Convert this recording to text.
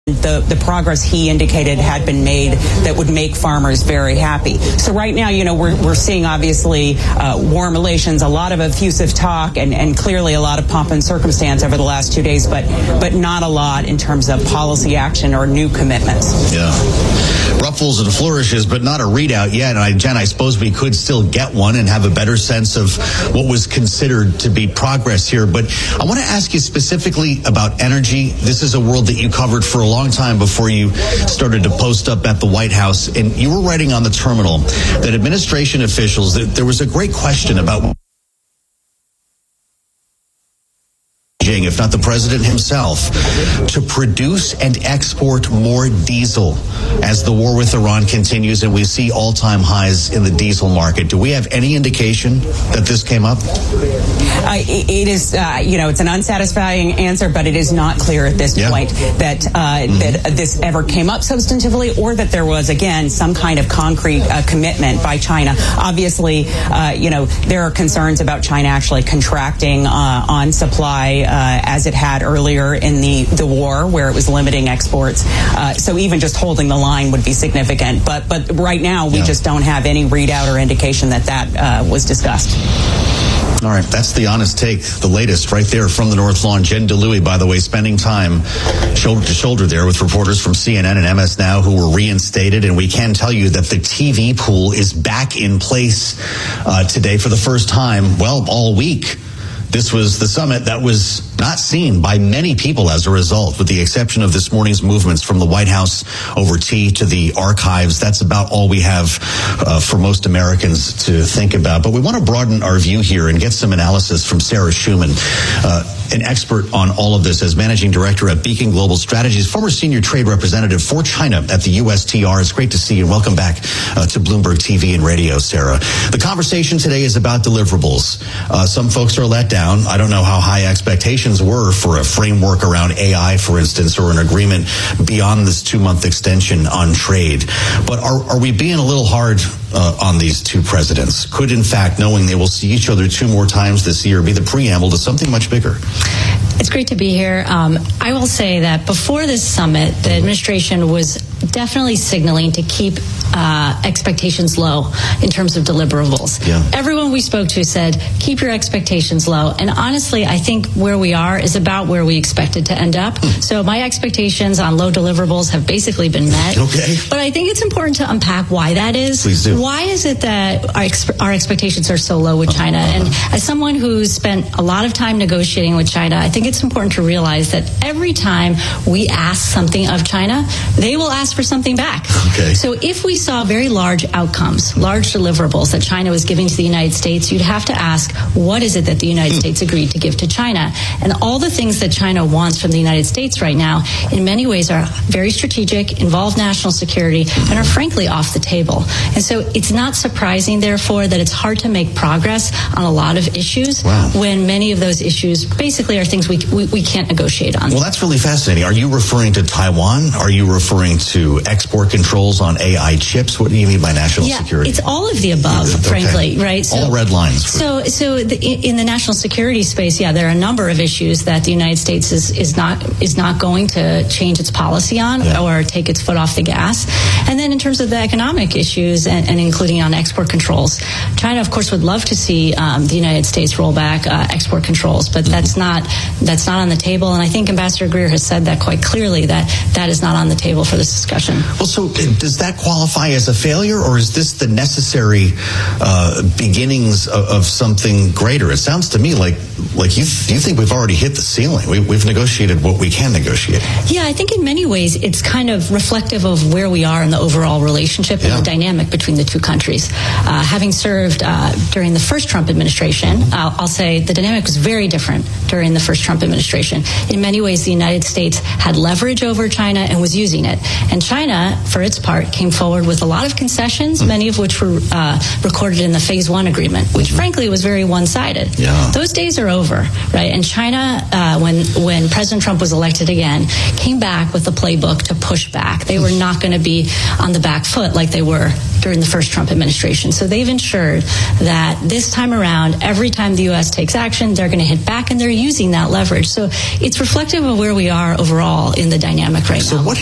the progress he indicated had been made that would make farmers very happy. So right now, we're seeing obviously warm relations, a lot of effusive talk, and clearly a lot of pomp and circumstance over the last 2 days, but not a lot in terms of policy action or new commitments. Yeah. Ruffles and flourishes, but not a readout yet. And Jen, I suppose we could still get one and have a better sense of what was considered to be progress here. But I want to ask you specifically about energy. This is a world that you covered for a long time before you started to post up at the White House. And you were writing on the terminal that administration officials, that there was a great question about, if not the president himself, to produce and export more diesel as the war with Iran continues and we see all-time highs in the diesel market. Do we have any indication that this came up? It is, it's an unsatisfying answer, but it is not clear at this point that that this ever came up substantively, or that there was, again, some kind of concrete commitment by China. Obviously, there are concerns about China actually contracting on supply as it had earlier in the war, where it was limiting exports. So even just holding the line would be significant. But right now, we just don't have any readout or indication that was discussed. All right, that's the honest take, the latest right there from the North Lawn. Jen DeLuey, by the way, spending time shoulder to shoulder there with reporters from CNN and MS Now who were reinstated. And we can tell you that the TV pool is back in place today for the first time, all week. This was the summit that was not seen by many people as a result, with the exception of this morning's movements from the White House over tea to the archives. That's about all we have for most Americans to think about. But we want to broaden our view here and get some analysis from Sarah Schuman, an expert on all of this as managing director at Beacon Global Strategies, former senior trade representative for China at the USTR. It's great to see you, and welcome back to Bloomberg TV and Radio, Sarah. The conversation today is about deliverables. Some folks are let down. I don't know how high expectations were for a framework around AI, for instance, or an agreement beyond this 2-month extension on trade. But are we being a little hard on these two presidents? Could, in fact, knowing they will see each other 2 more times this year, be the preamble to something much bigger? It's great to be here. I will say that before this summit, the administration was definitely signaling to keep expectations low in terms of deliverables. Yeah. Everyone we spoke to said, keep your expectations low. And honestly, I think where we are is about where we expected to end up. So my expectations on low deliverables have basically been met. Okay. But I think it's important to unpack why that is. Please do. Why is it that our expectations are so low with China? And as someone who's spent a lot of time negotiating with China, I think it's important to realize that every time we ask something of China, they will ask for something back. Okay. So if we saw very large outcomes, large deliverables that China was giving to the United States, you'd have to ask, what is it that the United States agreed to give to China? And all the things that China wants from the United States right now, in many ways, are very strategic, involve national security, and are frankly off the table. And so it's not surprising, therefore, that it's hard to make progress on a lot of issues when many of those issues basically are things we can't negotiate on. Well, that's really fascinating. Are you referring to Taiwan? Are you referring to export controls on AI chips? What do you mean by national security? It's all of the above, frankly, right? So, all red lines. In the national security space, there are a number of issues that the United States is not going to change its policy on or take its foot off the gas. And then in terms of the economic issues and including on export controls, China, of course, would love to see the United States roll back export controls, but that's not on the table. And I think Ambassador Greer has said that quite clearly, that is not on the table for this discussion. Well, so does that qualify as a failure, or is this the necessary beginnings of something greater? It sounds to me like you think we've already hit the ceiling. We've negotiated what we can negotiate. Yeah, I think in many ways it's kind of reflective of where we are in the overall relationship and the dynamic between the two countries. Having served during the first Trump administration, I'll say the dynamic was very different during the first Trump administration. In many ways, the United States had leverage over China and was using it. And China, for its part, came forward with a lot of concessions, many of which were recorded in the Phase 1 agreement, which frankly was very one-sided. Yeah. Those days are over, right? And China, when President Trump was elected again, came back with a playbook to push back. They were not going to be on the back foot like they were during the first Trump administration. So they've ensured that this time around, every time the U.S. takes action, they're going to hit back, and they're using that leverage. So it's reflective of where we are overall in the dynamic right now. So what